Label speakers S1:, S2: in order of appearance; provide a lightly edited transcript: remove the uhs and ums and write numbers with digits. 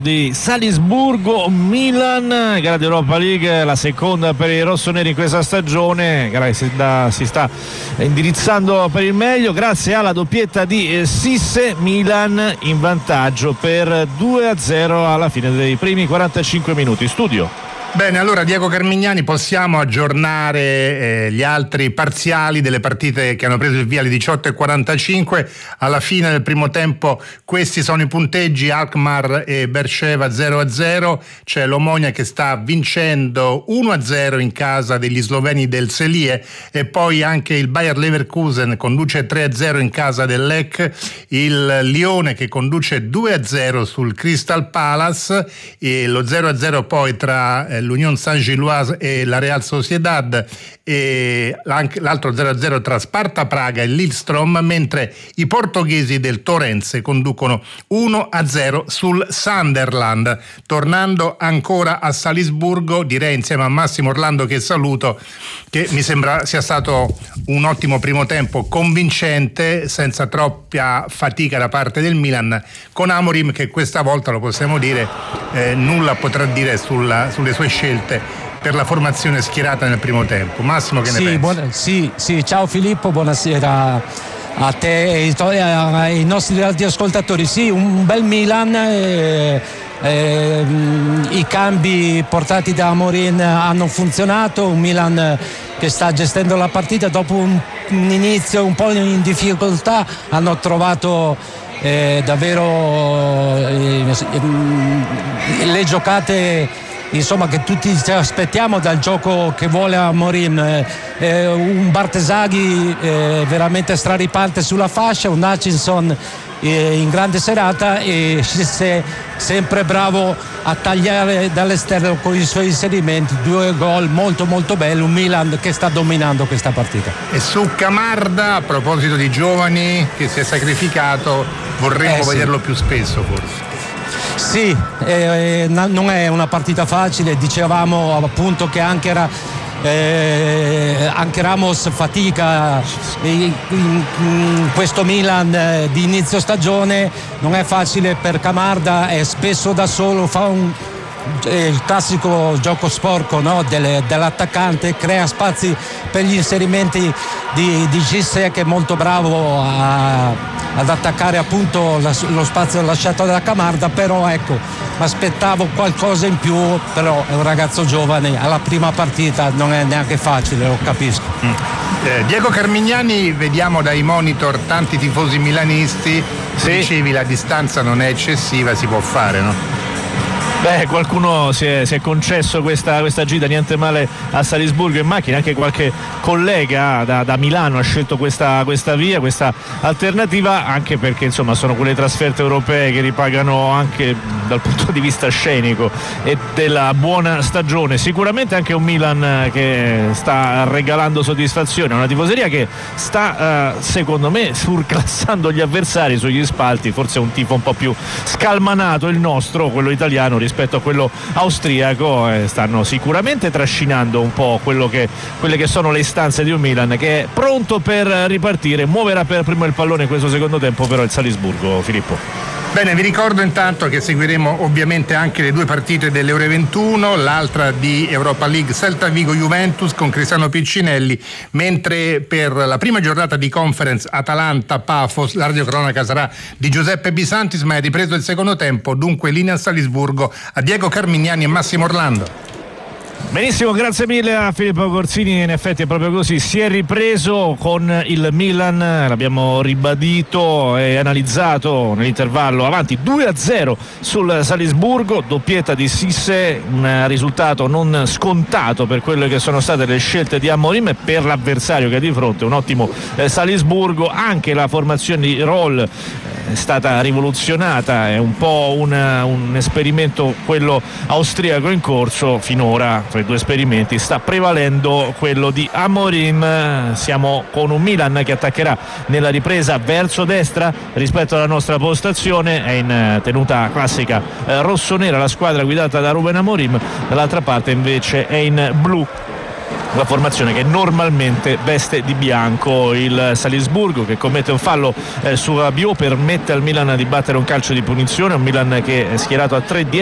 S1: di Salisburgo-Milan, gara di Europa League, la seconda per i rossoneri in questa stagione, gara che si sta indirizzando per il meglio grazie alla doppietta di Cisse. Milan in vantaggio per 2-0 alla fine dei primi 45 minuti. Studio.
S2: Bene, allora Diego Carmignani, possiamo aggiornare gli altri parziali delle partite che hanno preso il via alle 18:45. Alla fine del primo tempo questi sono i punteggi: Alkmaar e Beersheva 0-0, c'è l'Omonia che sta vincendo 1-0 in casa degli sloveni del Celie, e poi anche il Bayer Leverkusen conduce 3-0 in casa del Lech, il Lione che conduce 2-0 sul Crystal Palace, e lo 0-0 poi tra l'Union Saint-Gilloise e la Real Sociedad, e l'altro 0-0 tra Sparta Praga e Lillestrøm, mentre i portoghesi del Torrense conducono 1-0 sul Sunderland. Tornando ancora a Salisburgo, direi insieme a Massimo Orlando, che saluto, che mi sembra sia stato un ottimo primo tempo, convincente, senza troppa fatica da parte del Milan, con Amorim che questa volta, lo possiamo dire, nulla potrà dire sulle sue scelte per la formazione schierata nel primo tempo. Massimo, che ne pensi?
S3: Sì, ciao Filippo, buonasera a te e ai nostri radioascoltatori. Sì, un bel Milan, i cambi portati da Amorim hanno funzionato, un Milan che sta gestendo la partita dopo un inizio un po' in difficoltà. Hanno trovato davvero le giocate, insomma, che tutti ci aspettiamo dal gioco che vuole Amorim. Un Bartesaghi veramente straripante sulla fascia, un Hutchinson in grande serata, e sempre bravo a tagliare dall'esterno con i suoi inserimenti. 2 gol molto molto belli, un Milan che sta dominando questa partita.
S2: E su Camarda, a proposito di giovani che si è sacrificato, vorremmo vederlo più spesso forse.
S3: Sì, non è una partita facile, dicevamo appunto che anche Ramos fatica in questo Milan di inizio stagione. Non è facile per Camarda, è spesso da solo, fa il classico gioco sporco, no? dell'attaccante, crea spazi per gli inserimenti di Cisse, che è molto bravo ad attaccare appunto lo spazio lasciato da Camarda. Però ecco, mi aspettavo qualcosa in più, però è un ragazzo giovane, alla prima partita non è neanche facile, lo capisco.
S2: Diego Carmignani, vediamo dai monitor tanti tifosi milanisti.
S1: Sì.
S2: Dicevi la distanza non è eccessiva, si può fare, no?
S1: Beh, qualcuno si è concesso questa gita, niente male a Salisburgo in macchina, anche qualche collega da Milano ha scelto questa via, questa alternativa, anche perché insomma sono quelle trasferte europee che ripagano anche dal punto di vista scenico e della buona stagione. Sicuramente anche un Milan che sta regalando soddisfazione, una tifoseria che sta secondo me surclassando gli avversari sugli spalti. Forse un tifo un po' più scalmanato il nostro, quello italiano, rispetto a quello austriaco. Stanno sicuramente trascinando un po' quelle che sono le istanze di un Milan che è pronto per ripartire. Muoverà per primo il pallone in questo secondo tempo però il Salisburgo, Filippo.
S2: Bene, vi ricordo intanto che seguiremo ovviamente anche le 2 partite delle ore 21, l'altra di Europa League Celta Vigo Juventus con Cristiano Piccinelli, mentre per la prima giornata di Conference Atalanta Pafos la radiocronaca sarà di Giuseppe Bisantis, ma è ripreso il secondo tempo, dunque linea a Salisburgo a Diego Carmignani e Massimo Orlando.
S1: Benissimo, grazie mille a Filippo Corsini. In effetti è proprio così, si è ripreso con il Milan, l'abbiamo ribadito e analizzato nell'intervallo, avanti 2-0 sul Salisburgo, doppietta di Cisse, un risultato non scontato per quelle che sono state le scelte di Amorim e per l'avversario che ha di fronte, un ottimo Salisburgo. Anche la formazione di Roll è stata rivoluzionata, è un po' un esperimento quello austriaco in corso. Finora tra i 2 esperimenti sta prevalendo quello di Amorim. Siamo con un Milan che attaccherà nella ripresa verso destra rispetto alla nostra postazione, è in tenuta classica rossonera la squadra guidata da Ruben Amorim, dall'altra parte invece è in blu la formazione che normalmente veste di bianco. Il Salisburgo che commette un fallo su Rabiot, permette al Milan di battere un calcio di punizione, un Milan che è schierato a 3 dietro